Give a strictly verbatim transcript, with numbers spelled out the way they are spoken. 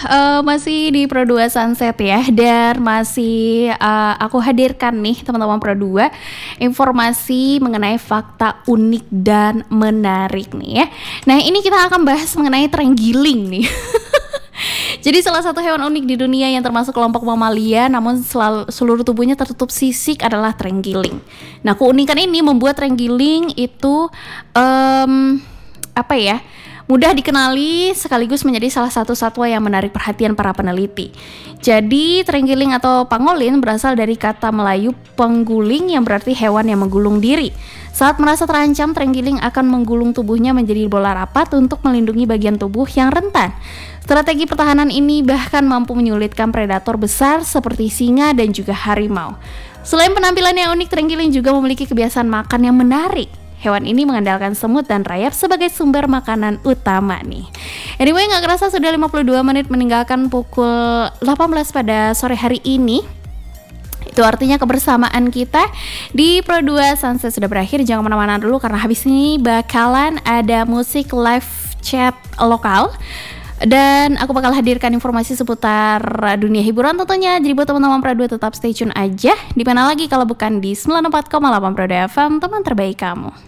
eee, masih di Pro dua Sunset ya, dan masih, eee, aku hadirkan nih teman-teman Pro dua, informasi mengenai fakta unik dan menarik nih ya. Nah, ini kita akan bahas mengenai terenggiling nih. Jadi salah satu hewan unik di dunia yang termasuk kelompok mamalia namun selalu, seluruh tubuhnya tertutup sisik adalah terenggiling. Nah, keunikan ini membuat terenggiling itu um, apa ya? mudah dikenali sekaligus menjadi salah satu satwa yang menarik perhatian para peneliti. Jadi terenggiling atau pangolin berasal dari kata Melayu pengguling yang berarti hewan yang menggulung diri. Saat merasa terancam, terenggiling akan menggulung tubuhnya menjadi bola rapat untuk melindungi bagian tubuh yang rentan. Strategi pertahanan ini bahkan mampu menyulitkan predator besar seperti singa dan juga harimau. Selain penampilan yang unik, terenggiling juga memiliki kebiasaan makan yang menarik. Hewan ini mengandalkan semut dan rayap sebagai sumber makanan utama nih. Anyway, gak kerasa sudah lima puluh dua menit meninggalkan pukul delapan belas pada sore hari ini. Itu artinya kebersamaan kita di Pro dua Sunset sudah berakhir. Jangan kemana-mana dulu karena habis ini bakalan ada musik live chat lokal. Dan aku bakal hadirkan informasi seputar dunia hiburan tentunya. Jadi buat teman-teman Pro dua tetap stay tune aja. Di mana lagi kalau bukan di sembilan puluh empat koma delapan Pro dua F M, teman terbaik kamu.